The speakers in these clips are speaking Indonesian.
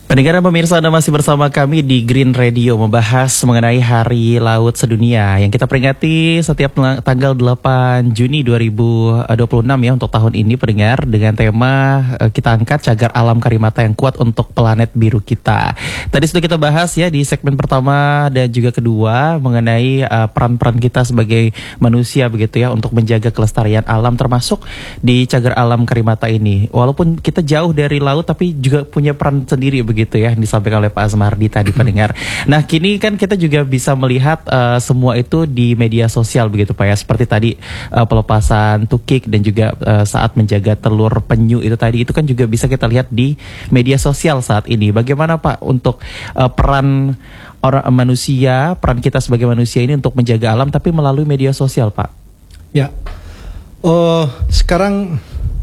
Pendengar dan pemirsa, Anda masih bersama kami di Green Radio membahas mengenai Hari Laut Sedunia yang kita peringati setiap tanggal 8 Juni 2026 ya untuk tahun ini, pendengar, dengan tema kita angkat cagar alam Karimata yang kuat untuk planet biru kita. Tadi sudah kita bahas ya di segmen pertama dan juga kedua mengenai peran-peran kita sebagai manusia begitu ya untuk menjaga kelestarian alam termasuk di cagar alam Karimata ini. Walaupun kita jauh dari laut tapi juga punya peran sendiri begitu ya, yang disampaikan oleh Pak Azmardi tadi, pendengar. Nah, kini kan kita juga bisa melihat semua itu di media sosial begitu Pak ya, seperti tadi pelepasan tukik dan juga saat menjaga telur penyu itu tadi, itu kan juga bisa kita lihat di media sosial saat ini. Bagaimana Pak untuk peran orang manusia, peran kita sebagai manusia ini untuk menjaga alam tapi melalui media sosial, Pak? Ya, sekarang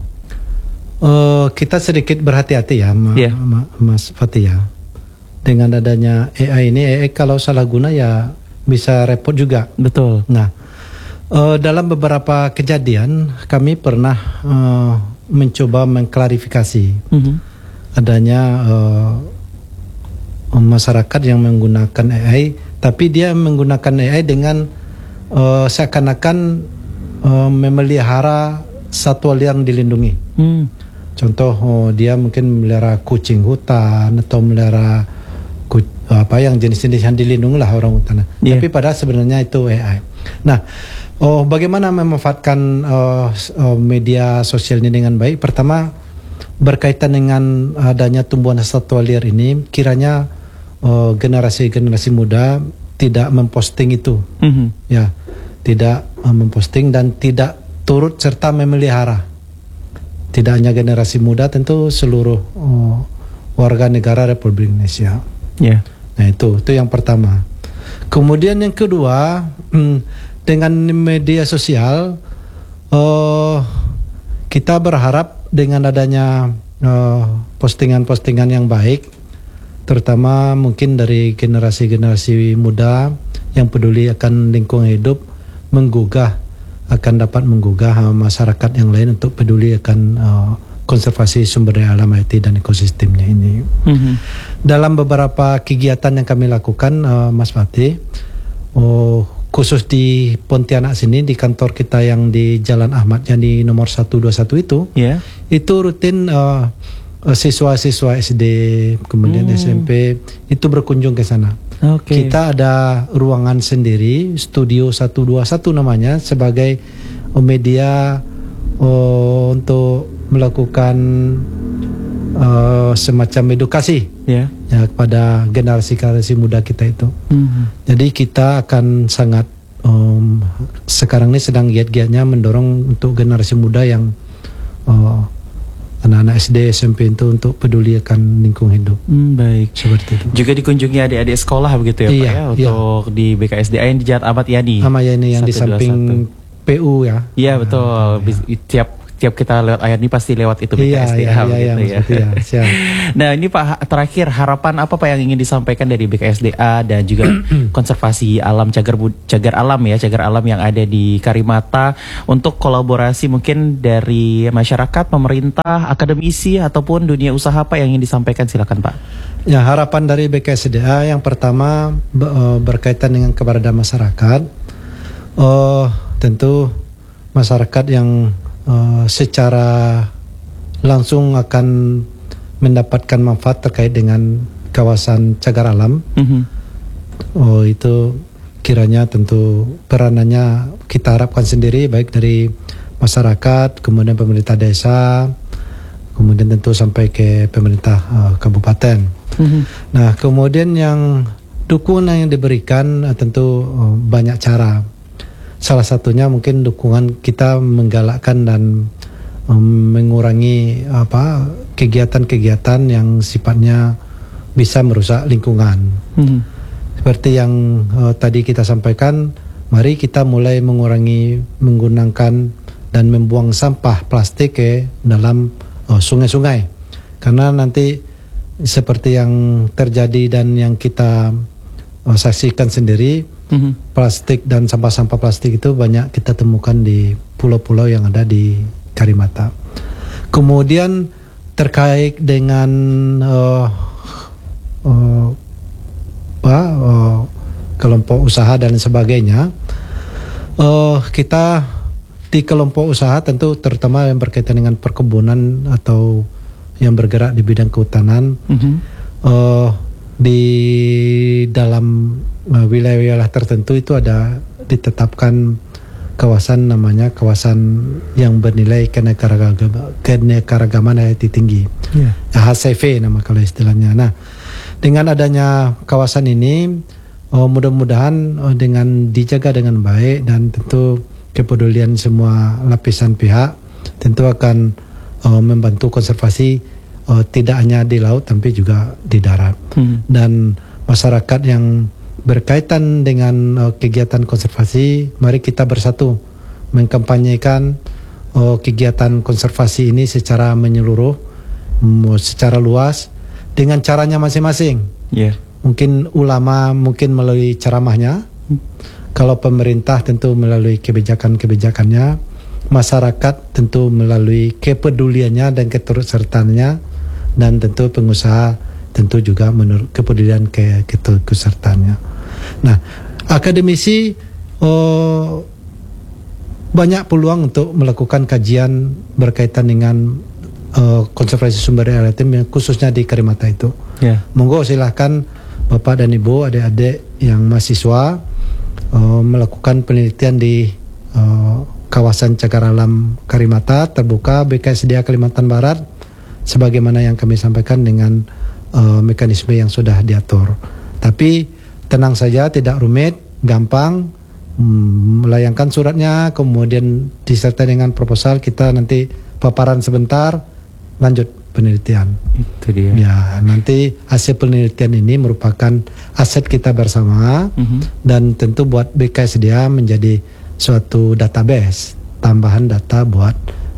kita sedikit berhati-hati ya, Mas Fatih ya. Dengan adanya AI ini, AI kalau salah guna ya bisa repot juga. Betul. Nah, dalam beberapa kejadian kami pernah mencoba mengklarifikasi adanya masyarakat yang menggunakan AI, tapi dia menggunakan AI dengan seakan-akan memelihara satwa liar dilindungi. Contoh, dia mungkin memelihara kucing hutan atau memelihara yang jenis-jenis yang dilindungi lah orang hutan. Tapi padahal sebenarnya itu AI. Nah, bagaimana memanfaatkan media sosial ini dengan baik? Pertama, berkaitan dengan adanya tumbuhan satwa liar ini, kiranya generasi-generasi muda tidak memposting itu, ya, tidak memposting dan tidak turut serta memelihara. Tidak hanya generasi muda, tentu seluruh warga negara Republik Indonesia. Nah itu yang pertama. Kemudian yang kedua, dengan media sosial, kita berharap dengan adanya postingan-postingan yang baik, terutama mungkin dari generasi-generasi muda yang peduli akan lingkungan hidup, akan dapat menggugah masyarakat yang lain untuk peduli akan konservasi sumber daya alam hayati dan ekosistemnya ini. Dalam beberapa kegiatan yang kami lakukan, Mas Fatih, khusus di Pontianak sini, di kantor kita yang di Jalan Ahmad yang di nomor 121 itu, itu rutin siswa-siswa SD kemudian SMP itu berkunjung ke sana. Kita ada ruangan sendiri, Studio 121 namanya, sebagai media untuk melakukan semacam edukasi ya kepada generasi muda kita itu. Jadi kita akan sangat sekarang ini sedang giat-giatnya mendorong untuk generasi muda yang anak-anak SD, SMP itu untuk peduli akan lingkungan hidup. Baik. Seperti itu. Juga dikunjungi adik-adik sekolah begitu ya Pak ya, untuk di BKSDA yang di Jalan Ahmad Yani. Ahmad Yani yang di samping PU ya. Iya betul. Tiap kita lewat ayat ini pasti lewat itu BKSDA begitu ya. Nah ini Pak, terakhir harapan apa Pak yang ingin disampaikan dari BKSDA dan juga konservasi alam cagar alam yang ada di Karimata untuk kolaborasi mungkin dari masyarakat, pemerintah, akademisi ataupun dunia usaha Pak yang ingin disampaikan, silakan Pak. Ya, harapan dari BKSDA yang pertama berkaitan dengan keberadaan masyarakat. Tentu masyarakat yang secara langsung akan mendapatkan manfaat terkait dengan kawasan cagar alam. Itu kiranya tentu peranannya kita harapkan sendiri, baik dari masyarakat, kemudian pemerintah desa, kemudian tentu sampai ke pemerintah kabupaten. Nah, kemudian yang dukungan yang diberikan tentu banyak cara. Salah satunya mungkin dukungan kita menggalakkan dan mengurangi kegiatan-kegiatan yang sifatnya bisa merusak lingkungan. Seperti yang tadi kita sampaikan, mari kita mulai mengurangi menggunakan dan membuang sampah plastik ke dalam sungai-sungai. Karena nanti seperti yang terjadi dan yang kita saksikan sendiri, plastik dan sampah-sampah plastik itu banyak kita temukan di pulau-pulau yang ada di Karimata. Kemudian terkait dengan kelompok usaha dan sebagainya. Kita di kelompok usaha tentu terutama yang berkaitan dengan perkebunan atau yang bergerak di bidang kehutanan, di dalam wilayah-wilayah tertentu itu ada ditetapkan kawasan namanya kawasan yang bernilai keanekaragaman hayati tinggi, HCV nama kalau istilahnya. Nah, dengan adanya kawasan ini mudah-mudahan dengan dijaga dengan baik dan tentu kepedulian semua lapisan pihak tentu akan membantu konservasi tidak hanya di laut tapi juga di darat. Dan masyarakat yang berkaitan dengan kegiatan konservasi, mari kita bersatu mengkampanyekan kegiatan konservasi ini secara menyeluruh, secara luas dengan caranya masing-masing. Mungkin ulama mungkin melalui ceramahnya, kalau pemerintah tentu melalui kebijakan-kebijakannya, masyarakat tentu melalui kepeduliannya dan keturutsertaannya, dan tentu pengusaha tentu juga menurut kepedulian keturutsertaannya. Nah, akademisi banyak peluang untuk melakukan kajian berkaitan dengan konservasi sumber daya maritim khususnya di Karimata itu. Monggo silahkan Bapak dan Ibu, adik-adik yang mahasiswa melakukan penelitian di kawasan cagar alam Karimata terbuka BKSDA Kalimantan Barat sebagaimana yang kami sampaikan dengan mekanisme yang sudah diatur. Tapi tenang saja, tidak rumit, gampang, melayangkan suratnya, kemudian disertai dengan proposal, kita nanti paparan sebentar, lanjut penelitian. Itu dia. Ya, nanti hasil penelitian ini merupakan aset kita bersama, dan tentu buat BKSDA menjadi suatu database, tambahan data buat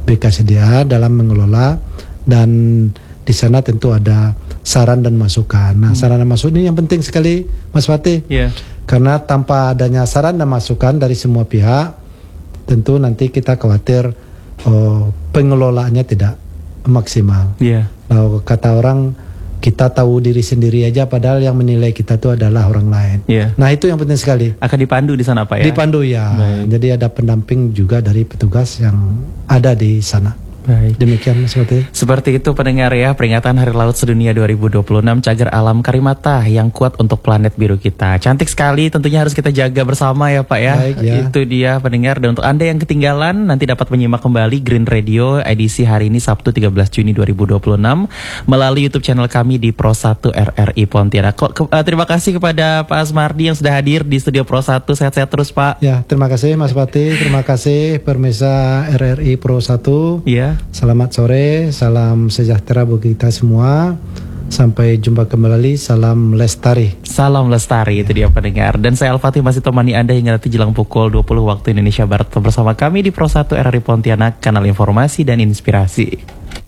BKSDA dalam mengelola, dan di sana tentu ada saran dan masukan. Nah, saran dan masukan ini yang penting sekali, Mas Fatih. Karena tanpa adanya saran dan masukan dari semua pihak, tentu nanti kita khawatir pengelolaannya tidak maksimal. Kalau kata orang, kita tahu diri sendiri aja, padahal yang menilai kita itu adalah orang lain. Nah, itu yang penting sekali. Akan dipandu di sana, Pak, ya? Dipandu, ya. Jadi ada pendamping juga dari petugas yang ada di sana. Demikian seperti itu pendengar ya, peringatan Hari Laut Sedunia 2026 cagar alam Karimata yang kuat untuk planet biru kita. Cantik sekali, tentunya harus kita jaga bersama ya Pak ya. Itu dia pendengar, dan untuk Anda yang ketinggalan nanti dapat menyimak kembali Green Radio edisi hari ini Sabtu 13 Juni 2026 melalui YouTube channel kami di Pro 1 RRI Pontianak. Terima kasih kepada Pak Asmardi yang sudah hadir di studio Pro 1. Sehat-sehat terus Pak. Ya, terima kasih Mas Fatih, terima kasih pemirsa RRI Pro 1. Selamat sore, salam sejahtera bagi kita semua. Sampai jumpa kembali, salam lestari. Salam lestari, itu dia pendengar. Dan saya Al-Fatih masih temani Anda hingga nanti jelang pukul 20 waktu Indonesia Barat bersama kami di Pro 1 RRI Pontianak, kanal informasi dan inspirasi.